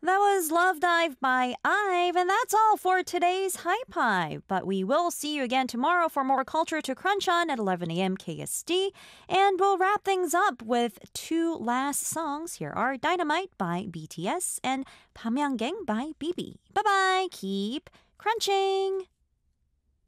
That was Love Dive by IVE, and that's all for today's Hype Hive. But we will see you again tomorrow for more culture to crunch on at 11 a.m. KST. And we'll wrap things up with two last songs. Here are Dynamite by BTS and Pamyanggeng by BB. Bye bye. Keep crunching.